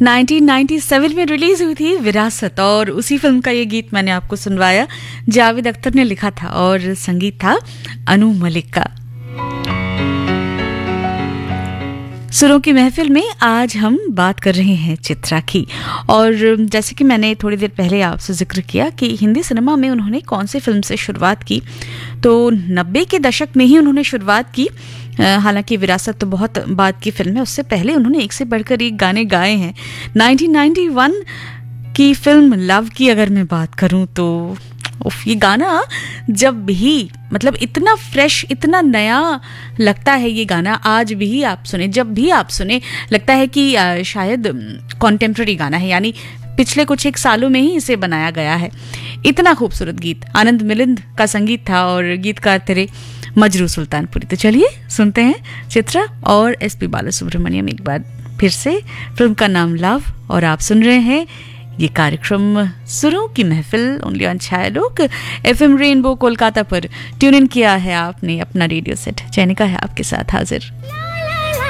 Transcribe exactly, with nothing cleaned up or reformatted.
Nineteen ninety seven में release हुई थी विरासत, और उसी फिल्म का ये गीत मैंने आपको सुनवाया। जावेद अख्तर ने लिखा था और संगीत था अनु मलिक का। सुरों की महफिल में आज हम बात कर रहे हैं चित्रा की। और जैसे कि मैंने थोड़ी देर पहले आपसे जिक्र किया कि हिंदी सिनेमा में उन्होंने कौन सी फिल्म से शुरुआत की, तो नब्बे के दशक में ही उन्होंने शुरुआत की। हालांकि विरासत तो बहुत बाद की फिल्म है, उससे पहले उन्होंने एक से बढ़कर एक गाने गाए हैं। नाइनटीन नाइंटी वन की फिल्म लव की अगर मैं बात करूं तो उफ, ये गाना जब भी मतलब इतना फ्रेश, इतना नया लगता है। ये गाना आज भी आप सुने, जब भी आप सुने लगता है कि शायद कॉन्टेम्प्ररी गाना है, यानी पिछले कुछ एक सालों में ही इसे बनाया गया है। इतना खूबसूरत गीत आनंद मिलिंद का संगीत था और गीतकार थे मजरू सुल्तानपुरी। तो चलिए सुनते हैं चित्रा और एस पी बालासुब्रमण्यम एक बार फिर से। फिल्म का नाम लव, और आप सुन रहे हैं ये कार्यक्रम सुरों की महफिल only on छायालोक FM rainbow Kolkata पर। ट्यून इन किया है आपने अपना रेडियो सेट। चैनिका है आपके साथ हाजिर।